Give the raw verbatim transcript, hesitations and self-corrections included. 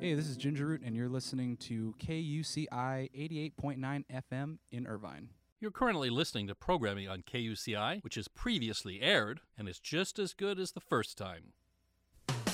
Hey, this is Ginger Root, and you're listening to K U C I eighty-eight point nine F M in Irvine. You're currently listening to programming on K U C I, which has previously aired and is just as good as the first time.